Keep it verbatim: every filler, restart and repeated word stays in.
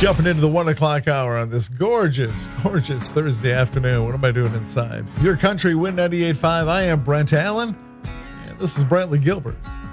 Jumping into the one o'clock hour on this gorgeous, gorgeous Thursday afternoon. What am I doing inside? Your country, Win ninety-eight point five. I am Brent Allen, and this is Brantley Gilbert.